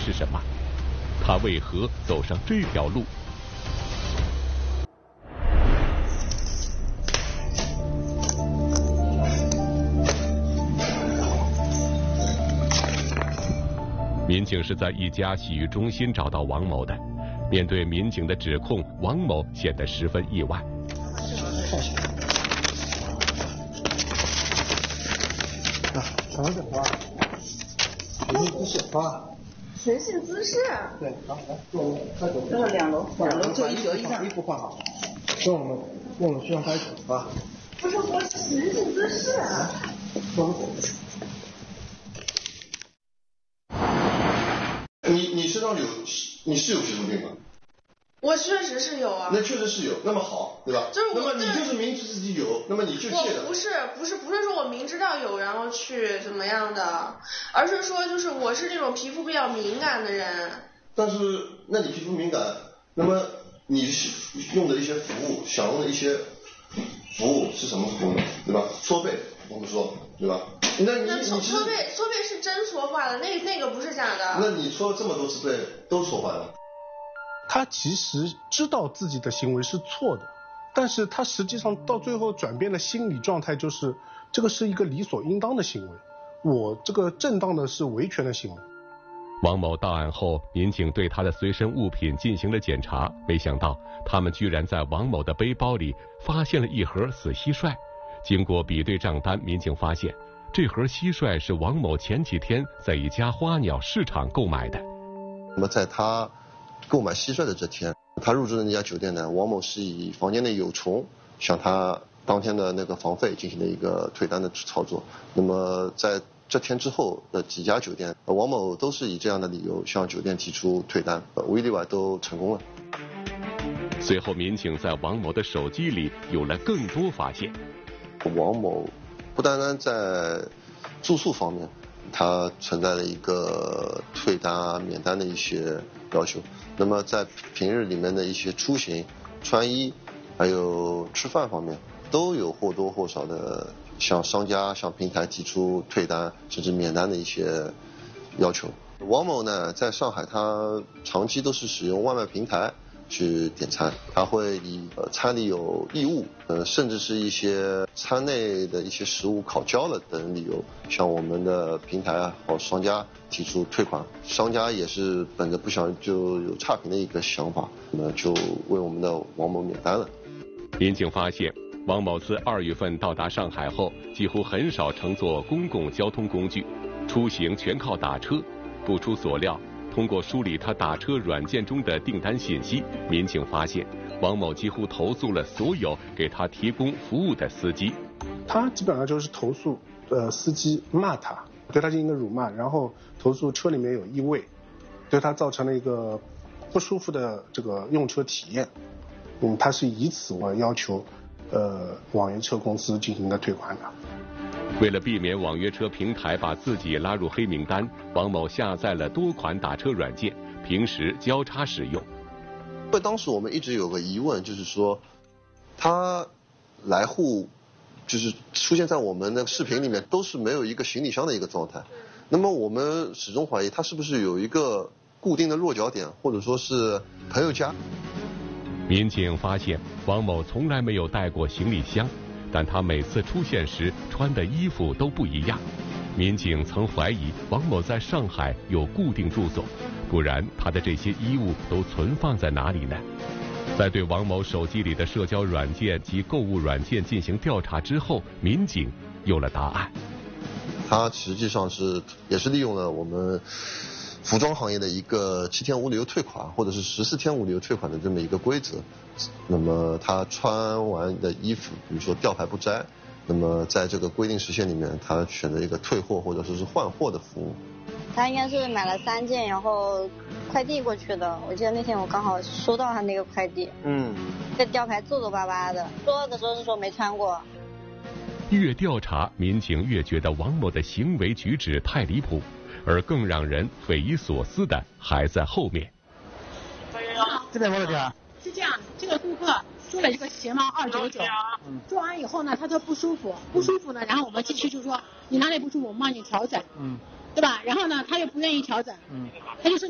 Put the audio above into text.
是什么？他为何走上这条路？民警是在一家洗浴中心找到王某的。面对民警的指控，王某显得十分意外。 什么情况？随性姿势啊！ 随性姿势？ 对，好，来，坐快走。 这是2楼，2楼就1楼以上。 衣服换好，跟我们需要拍手啊！ 不是我随性姿势啊！ 你身上你是有皮肤病吗？ 我确实是有啊。 那确实是有，那么好，对吧？那么你就是明知自己有，那么你就卸了。 我不是说我明知道有然后去怎么样的，而是说就是我是这种皮肤比较敏感的人。 但是那你皮肤敏感，那么你用的一些服务，想用的一些服务是什么服务呢？对吧？搓背，我们说，对吧？那搓背是真搓坏了，那个不是假的。 那你搓了这么多次背都搓坏了。 他其实知道自己的行为是错的，但是他实际上到最后转变的心理状态就是这个是一个理所应当的行为，我这个正当的是维权的行为。 王某到案后，民警对他的随身物品进行了检查，没想到他们居然在王某的背包里发现了一盒死蟋蟀。经过比对账单，民警发现这盒蟋蟀是王某前几天在一家花鸟市场购买的。 那么在他购买蟋蟀的这天，他入住的那家酒店呢，王某是以房间内有虫向他当天的那个房费进行了一个退单的操作。那么在这天之后的几家酒店，王某都是以这样的理由向酒店提出退单，无一例外都成功了。 随后民警在王某的手机里有了更多发现。 王某不单单在住宿方面它存在了一个退单啊免单的一些要求，那么在平日里面的一些出行穿衣还有吃饭方面都有或多或少的向商家向平台提出退单甚至免单的一些要求。王某呢在上海他长期都是使用外卖平台去点餐，他会以餐里有异物甚至是一些餐内的一些食物烤焦了等理由向我们的平台和商家提出退款。商家也是本着不想就有差评的一个想法，那么就为我们的王某免单了。 民警发现王某自2月份到达上海后几乎很少乘坐公共交通工具，出行全靠打车。不出所料，通过梳理他打车软件中的订单信息，民警发现王某几乎投诉了所有给他提供服务的司机。 他基本上就是投诉司机骂他，对他进行一个辱骂，然后投诉车里面有异味，对他造成了一个不舒服的这个用车体验。他是以此为要求网约车公司进行的退款的。 为了避免网约车平台把自己拉入黑名单，王某下载了多款打车软件，平时交叉使用。 因为当时我们一直有个疑问，就是说他来沪就是出现在我们的视频里面都是没有一个行李箱的一个状态，那么我们始终怀疑他是不是有一个固定的落脚点，或者说是朋友家。 民警发现王某从来没有带过行李箱，但他每次出现时穿的衣服都不一样。民警曾怀疑王某在上海有固定住所，不然他的这些衣物都存放在哪里呢？在对王某手机里的社交软件及购物软件进行调查之后，民警有了答案。 他实际上也是利用了我们服装行业的一个7天无理由退款或者是14天无理由退款的这么一个规则。那么他穿完的衣服比如说吊牌不摘，那么在这个规定时限里面他选择一个退货或者说是换货的服务。 他应该是买了3件然后快递过去的，我记得那天我刚好收到他那个快递。这吊牌皱皱巴巴的，说的时候是说没穿过。 越调查，民警越觉得王某的行为举止太离谱，而更让人匪夷所思的还在后面。 这边多少钱啊？ 是这样，这个顾客说了一个鞋帽299，做完以后呢，他说不舒服呢，然后我们继续就说你哪里不舒服，我们帮你调整，对吧？然后呢，他又不愿意调整，他就是